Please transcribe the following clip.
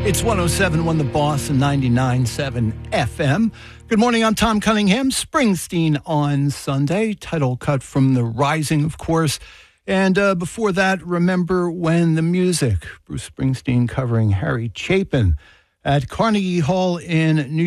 It's 107.1 The Boss and 99.7 FM. Good morning, I'm Tom Cunningham. Springsteen on Sunday. Title cut from The Rising, of course. And before that, Remember When the Music. Bruce Springsteen covering Harry Chapin at Carnegie Hall in New York.